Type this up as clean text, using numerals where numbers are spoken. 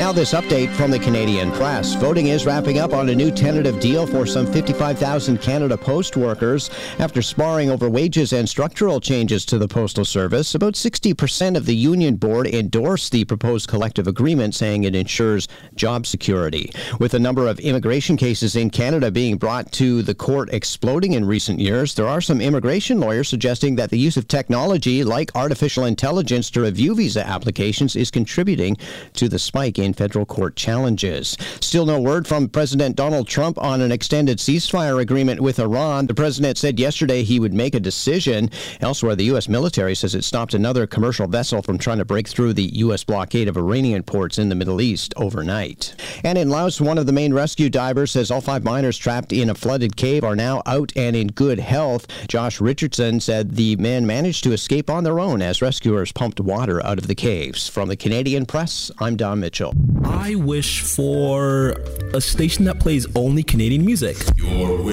Now this update from the Canadian Press. Voting is wrapping up on a new tentative deal for some 55,000 Canada Post workers. After sparring over wages and structural changes to the Postal Service, about 60% of the union board endorsed the proposed collective agreement, saying it ensures job security. With a number of immigration cases in Canada being brought to the court exploding in recent years, there are some immigration lawyers suggesting that the use of technology like artificial intelligence to review visa applications is contributing to the spike in federal court challenges. Still no word from President Donald Trump on an extended ceasefire agreement with Iran. The president said yesterday he would make a decision. Elsewhere, the U.S. military says it stopped another commercial vessel from trying to break through the U.S. blockade of Iranian ports in the Middle East overnight. And in Laos, one of the main rescue divers says all 5 miners trapped in a flooded cave are now out and in good health. Josh Richardson said the men managed to escape on their own as rescuers pumped water out of the caves. From the Canadian Press, I'm Don Mitchell. I wish for a station that plays only Canadian music.